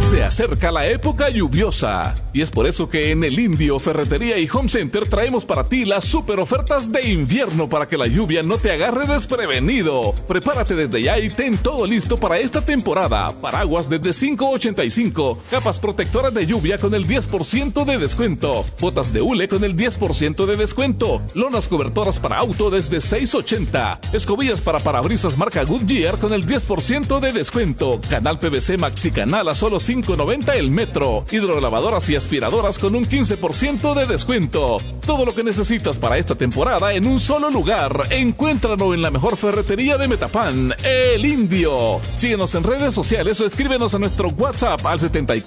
Se acerca la época lluviosa y es por eso que en El Indio, Ferretería y Home Center traemos para ti las super ofertas de invierno para que la lluvia no te agarre desprevenido. Prepárate desde ya y ten todo listo para esta temporada. Paraguas desde $5.85, capas protectoras de lluvia con el 10% de descuento, botas de hule con el 10% de descuento, lonas cobertoras para auto desde $6.80, escobillas para parabrisas marca Goodyear con el 10% de descuento, canal PVC Maxi Canal a solo $5.90 el metro, hidrolavadoras y aspiradoras con un 15% de descuento. Todo lo que necesitas para esta temporada en un solo lugar. Encuéntralo en la mejor ferretería de Metapán, El Indio. Síguenos en redes sociales o escríbenos a nuestro WhatsApp al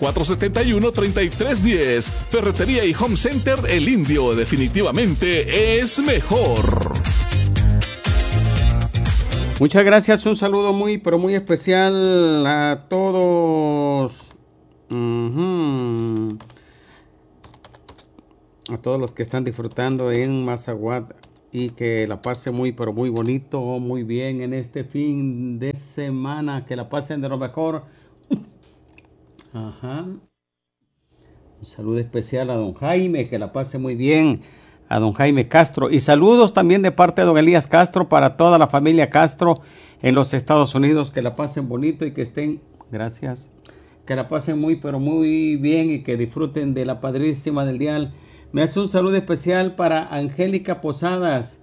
7471-3310. Ferretería y Home Center El Indio definitivamente es mejor. Muchas gracias, un saludo muy, pero muy especial a todos. A todos los que están disfrutando en Mazaguat y que la pasen muy, pero muy bonito, muy bien en este fin de semana, que la pasen de lo mejor. Un saludo especial a don Jaime, que la pase muy bien, a don Jaime Castro, y saludos también de parte de don Elías Castro para toda la familia Castro en los Estados Unidos, que la pasen bonito y que estén, gracias, que la pasen muy, pero muy bien y que disfruten de la padrísima del dial. Me hace un saludo especial para Angélica Posadas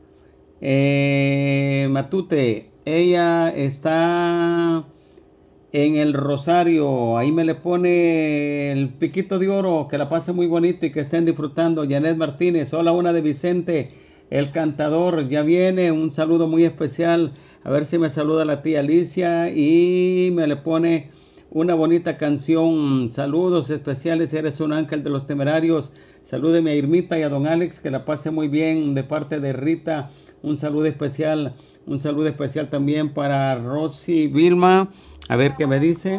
Matute. Ella está en el Rosario. Ahí me le pone el piquito de oro. Que la pase muy bonito y que estén disfrutando. Janet Martínez. Hola, una de Vicente, el cantador. Ya viene. Un saludo muy especial. A ver si me saluda la tía Alicia. Y me le pone una bonita canción. Saludos especiales. Eres un ángel de los temerarios. Salúdeme a Irmita y a don Alex, que la pase muy bien de parte de Rita. Un saludo especial también para Rosy Vilma. A ver qué me dice.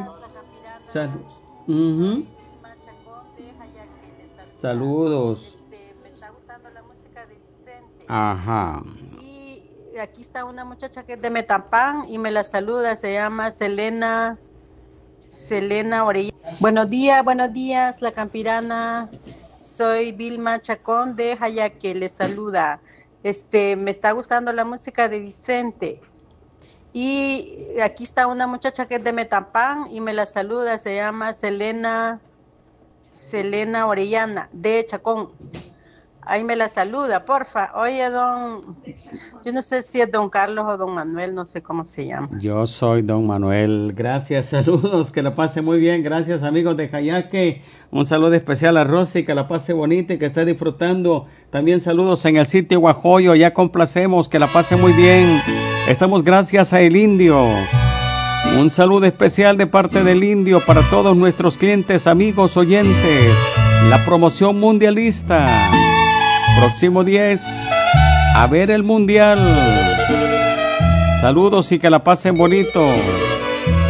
Saludos. Me está gustando la música de Vicente. Ajá. Y aquí está una muchacha que es de Metapán y me la saluda. Se llama Selena Orellana. Buenos días, la campirana. Soy Vilma Chacón de Jayaque, les saluda. Me está gustando la música de Vicente. Y aquí está una muchacha que es de Metapán y me la saluda, se llama Selena Orellana de Chacón. Ahí me la saluda, porfa. Oye, yo no sé si es don Carlos o don Manuel, no sé cómo se llama. Yo soy don Manuel. Gracias, saludos, que la pase muy bien. Gracias, amigos de Jayaque. Un saludo especial a Rosy, que la pase bonita y que esté disfrutando. También saludos en el sitio Guajoyo, ya complacemos, que la pase muy bien. Estamos gracias a El Indio. Un saludo especial de parte del Indio para todos nuestros clientes, amigos, oyentes. La promoción mundialista. Próximo 10, a ver el mundial. Saludos y que la pasen bonito.